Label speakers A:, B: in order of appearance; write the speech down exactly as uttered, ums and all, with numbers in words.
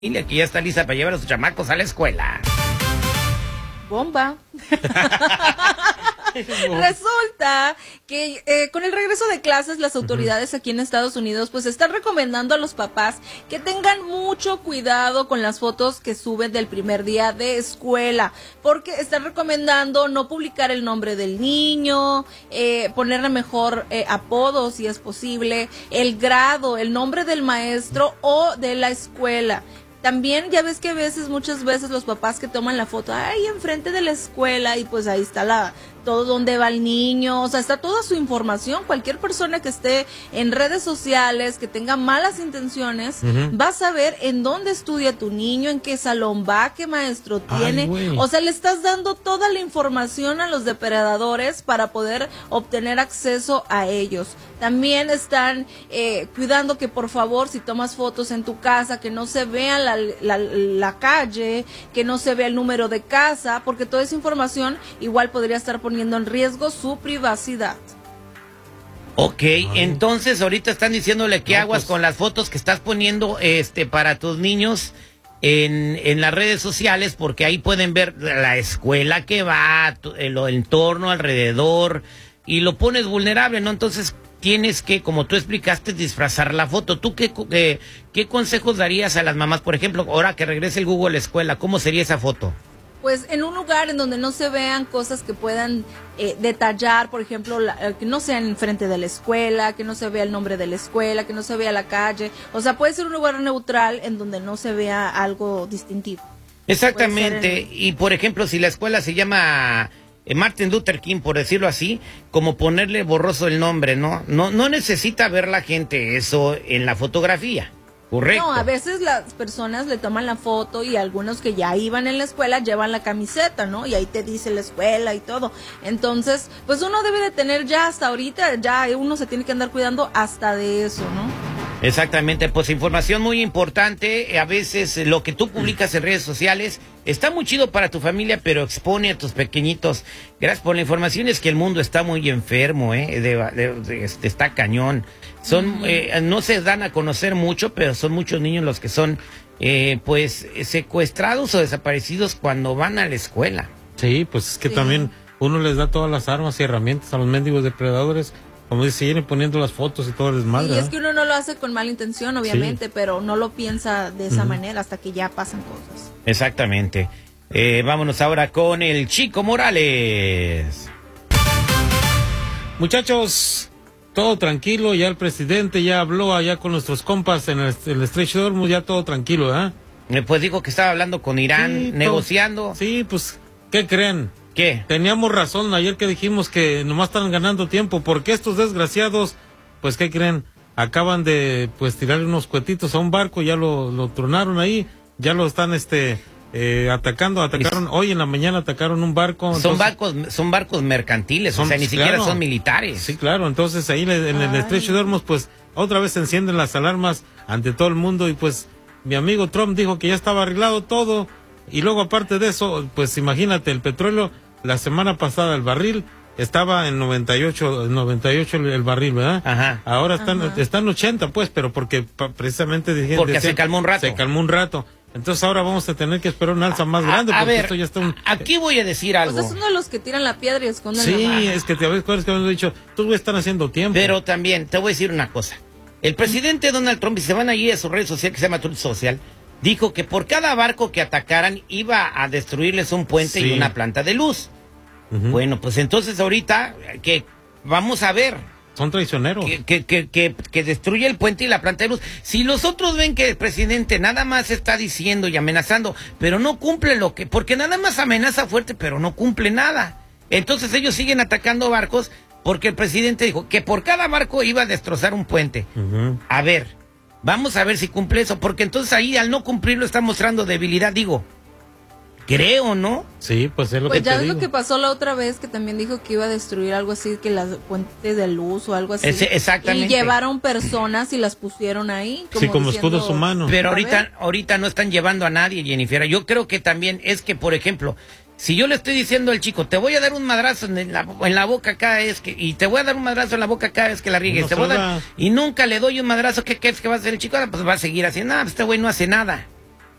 A: familia que ya está lista para llevar a sus chamacos a la escuela.
B: Bomba. Resulta que eh, con el regreso de clases, las autoridades aquí en Estados Unidos pues están recomendando a los papás que tengan mucho cuidado con las fotos que suben del primer día de escuela, porque están recomendando no publicar el nombre del niño, eh, ponerle mejor eh, apodo si es posible, el grado, el nombre del maestro o de la escuela. También ya ves que a veces, muchas veces los papás que toman la foto ahí enfrente de la escuela y pues ahí está la todo donde va el niño, o sea, está toda su información. Cualquier persona que esté en redes sociales, que tenga malas intenciones, uh-huh. va a saber en dónde estudia tu niño, en qué salón va, qué maestro tiene. Ay, o sea, le estás dando toda la información a los depredadores para poder obtener acceso a ellos. También están eh, cuidando que por favor, si tomas fotos en tu casa, que no se vea la, la, la calle, que no se vea el número de casa, porque toda esa información igual podría estar poniendo en riesgo su privacidad.
A: Ok, Ay. entonces ahorita están diciéndole que no, aguas pues... con las fotos que estás poniendo este para tus niños en, en las redes sociales, porque ahí pueden ver la escuela que va, el entorno alrededor, y lo pones vulnerable, ¿no? Entonces tienes que, como tú explicaste, disfrazar la foto. ¿Tú qué, qué, qué consejos darías a las mamás? Por ejemplo, ahora que regrese el Google a la escuela, ¿cómo sería esa foto?
B: Pues en un lugar en donde no se vean cosas que puedan eh, detallar, por ejemplo, la, que no sean enfrente de la escuela, que no se vea el nombre de la escuela, que no se vea la calle. O sea, puede ser un lugar neutral en donde no se vea algo distintivo.
A: Exactamente.
B: En...
A: Y por ejemplo, si la escuela se llama eh, Martin Luther King, por decirlo así, como ponerle borroso el nombre, ¿no? No, no necesita ver la gente eso en la fotografía. Correcto.
B: No, a veces las personas le toman la foto y algunos que ya iban en la escuela llevan la camiseta, ¿no? Y ahí te dice la escuela y todo. Entonces, pues uno debe de tener ya hasta ahorita, ya uno se tiene que andar cuidando hasta de eso, ¿no?
A: Exactamente, pues información muy importante. A veces lo que tú publicas en redes sociales está muy chido para tu familia, pero expone a tus pequeñitos. Gracias por la información. Es que el mundo está muy enfermo, ¿eh? De, de, de, este, está cañón. Son, eh, no se dan a conocer mucho, pero son muchos niños los que son, eh, pues, secuestrados o desaparecidos cuando van a la escuela.
C: Sí, pues es que sí. También uno les da todas las armas y herramientas a los mendigos depredadores. Como dice, siguen poniendo las fotos y todo el desmadre.
B: Y es que uno no lo hace con mala intención, obviamente, sí. pero no lo piensa de esa uh-huh. manera hasta que ya pasan cosas.
A: Exactamente. Eh, vámonos ahora con el Chico Morales.
C: Muchachos, todo tranquilo, ya el presidente ya habló allá con nuestros compas en el, el Estrecho de Hormuz, ya todo tranquilo, ¿eh?
A: Pues dijo que estaba hablando con Irán, sí, negociando.
C: Todo, sí, pues, ¿qué creen?
A: ¿Qué?
C: Teníamos razón ayer que dijimos que nomás están ganando tiempo, porque estos desgraciados, pues, ¿qué creen? Acaban de, pues, tirarle unos cuetitos a un barco, ya lo, lo tronaron ahí, ya lo están, este, eh, atacando, atacaron, es... hoy en la mañana atacaron un barco.
A: Son entonces... barcos, son barcos mercantiles, son, o sea, ni claro, siquiera son militares.
C: Sí, claro, entonces ahí en el Ay. Estrecho de Hormuz, pues, otra vez se encienden las alarmas ante todo el mundo, y pues, mi amigo Trump dijo que ya estaba arreglado todo. Y luego, aparte de eso, pues imagínate, el petróleo, la semana pasada el barril estaba en noventa y ocho, noventa y ocho el, el barril, ¿verdad?
A: Ajá.
C: Ahora están,
B: Ajá.
C: están ochenta, pues, pero porque precisamente dijeron,
A: porque
C: decían,
A: se calmó un rato.
C: Se calmó un rato. Entonces ahora vamos a tener que esperar un alza más grande,
A: a, a
C: porque
A: ver,
C: esto ya está un...
A: aquí voy a decir algo.
B: Pues es uno de los que tiran la piedra y esconden
C: sí,
B: la mano.
C: Sí, es que te acuerdas que habíamos dicho, tú están haciendo tiempo.
A: Pero también, te voy a decir una cosa. El presidente Donald Trump, y se van allí a su red social que se llama Truth Social, dijo que por cada barco que atacaran iba a destruirles un puente sí. y una planta de luz. Uh-huh. Bueno, pues entonces ahorita que vamos a ver.
C: Son traicioneros.
A: Que, que, que, que, que destruye el puente y la planta de luz. Si los otros ven que el presidente nada más está diciendo y amenazando, pero no cumple lo que... Porque nada más amenaza fuerte, pero no cumple nada. Entonces ellos siguen atacando barcos porque el presidente dijo que por cada barco iba a destrozar un puente. Uh-huh. A ver... Vamos a ver si cumple eso, porque entonces ahí al no cumplirlo está mostrando debilidad, digo. Creo, ¿no?
C: Sí, pues es lo
B: pues
C: que
B: ya
C: te
B: es
C: digo.
B: lo que pasó la otra vez, que también dijo que iba a destruir algo así, que las puentes de luz o algo así.
A: Ese, exactamente.
B: Y llevaron personas y las pusieron ahí.
C: Como sí, como
B: diciendo,
C: escudos humanos.
A: Pero ahorita, ahorita no están llevando a nadie, Jennifer. Yo creo que también es que, por ejemplo... Si yo le estoy diciendo al chico, te voy a dar un madrazo en la, en la boca cada vez que, y te voy a dar un madrazo en la boca cada vez que la riegues, no te voy a dar, y nunca le doy un madrazo, ¿qué crees que va a hacer el chico? Ahora pues va a seguir haciendo nada, pues este güey no hace nada.